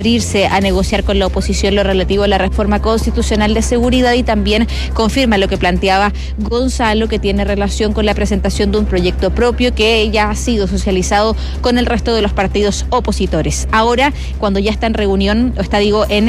abrirse a negociar con la oposición lo relativo a la reforma constitucional de seguridad, y también confirma lo que planteaba Gonzalo, que tiene relación con la presentación de un proyecto propio que ya ha sido socializado con el resto de los partidos opositores. Ahora, cuando ya está en reunión, en